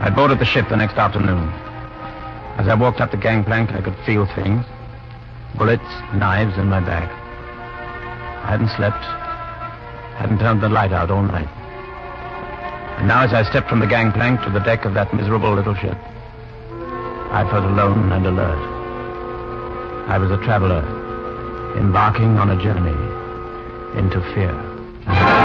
I boarded the ship the next afternoon. As I walked up the gangplank, I could feel things. Bullets, knives in my bag. I hadn't slept. Hadn't turned the light out all night. And now as I stepped from the gangplank to the deck of that miserable little ship, I felt alone and alert. I was a traveler, embarking on a journey into fear.